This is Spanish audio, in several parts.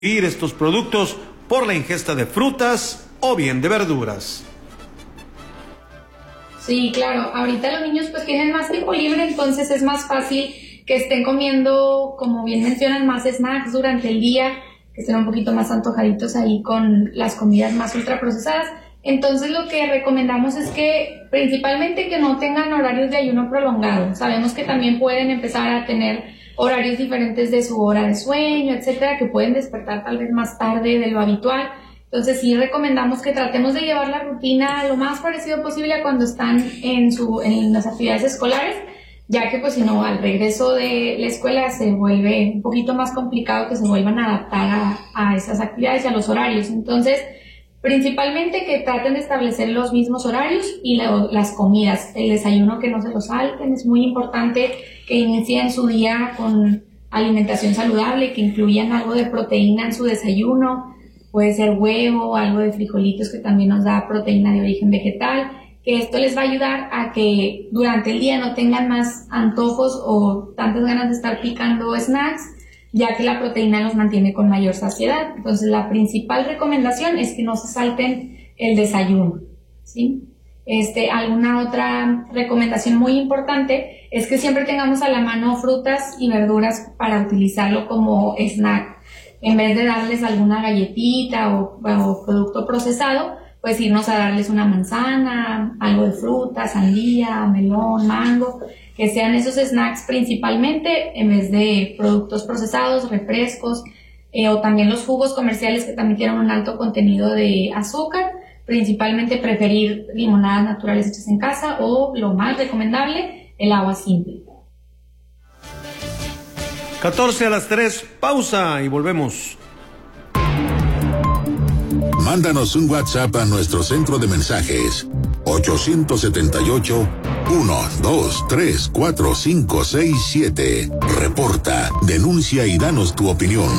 estos productos por la ingesta de frutas o bien de verduras. Sí, claro, ahorita los niños pues tienen más tiempo libre, entonces es más fácil que estén comiendo, como bien mencionan, más snacks durante el día, que estén un poquito más antojaditos ahí con las comidas más ultraprocesadas. Entonces lo que recomendamos es que principalmente que no tengan horarios de ayuno prolongado. Sabemos que también pueden empezar a tener horarios diferentes de su hora de sueño, etcétera, que pueden despertar tal vez más tarde de lo habitual. Entonces sí recomendamos que tratemos de llevar la rutina lo más parecido posible a cuando están en las actividades escolares, ya que pues si no, al regreso de la escuela se vuelve un poquito más complicado que se vuelvan a adaptar a esas actividades y a los horarios. Entonces, principalmente que traten de establecer los mismos horarios y las comidas, el desayuno que no se los salten. Es muy importante que inicien su día con alimentación saludable, que incluyan algo de proteína en su desayuno. Puede ser huevo, algo de frijolitos que también nos da proteína de origen vegetal, que esto les va a ayudar a que durante el día no tengan más antojos o tantas ganas de estar picando snacks, ya que la proteína los mantiene con mayor saciedad. Entonces la principal recomendación es que no se salten el desayuno, ¿sí? Alguna otra recomendación muy importante es que siempre tengamos a la mano frutas y verduras para utilizarlo como snack. En vez de darles alguna galletita o producto procesado, pues irnos a darles una manzana, algo de fruta, sandía, melón, mango, que sean esos snacks principalmente en vez de productos procesados, refrescos, o también los jugos comerciales que también tienen un alto contenido de azúcar. Principalmente preferir limonadas naturales hechas en casa o, lo más recomendable, el agua simple. 2:45, pausa y volvemos. Mándanos un WhatsApp a nuestro centro de mensajes 878-1234567. Reporta, denuncia y danos tu opinión.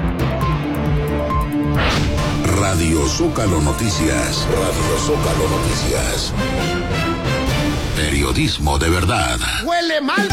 Radio Zócalo Noticias. Radio Zócalo Noticias. Periodismo de verdad. Huele mal.